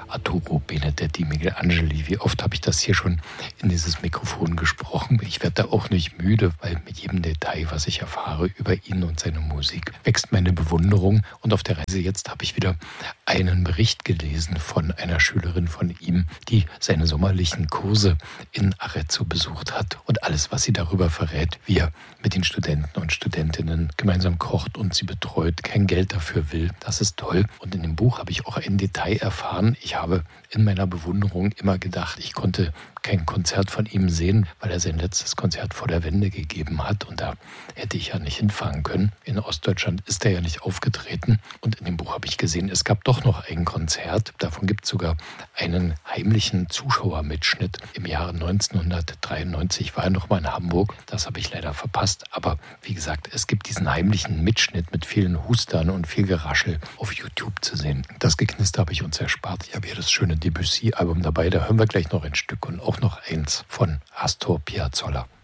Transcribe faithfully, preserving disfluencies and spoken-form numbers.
Arturo Benedetti, Michelangeli. Wie oft habe ich das hier schon in dieses Mikrofon gesprochen? Ich werde da auch nicht müde, weil mit jedem Detail, was ich erfahre über ihn und seine Musik, wächst meine Bewunderung. Und auf der Reise jetzt habe ich wieder einen Bericht gelesen von einer Schülerin von ihm, die seine sommerlichen Kurse in Arezzo besucht hat und alles, was sie darüber verrät, wie er mit den Studenten und Studentinnen gemeinsam kocht und sie betreut, kein Geld dafür will. Das ist toll. Und in dem Buch habe ich auch ein Detail erfahren. Ich habe in meiner Bewunderung immer gedacht, ich konnte kein Konzert von ihm sehen, weil er sein letztes Konzert vor der Wende gegeben hat. Und da hätte ich ja nicht hinfahren können. In Ostdeutschland ist er ja nicht aufgetreten. Und in dem Buch habe ich gesehen, es gab doch noch ein Konzert. Davon gibt es sogar einen heimlichen Zuschauermitschnitt. Im Jahre neunzehnhundertdreiundneunzig war er noch mal in Hamburg. Das habe ich leider verpasst. Aber wie gesagt, es gibt diesen heimlichen Mitschnitt mit vielen Hustern und viel Geraschel auf YouTube zu sehen. Das Geknister habe ich uns erspart. Ich habe hier das schöne Debussy-Album dabei. Da hören wir gleich noch ein Stück und auch noch eins von Astor Piazzolla.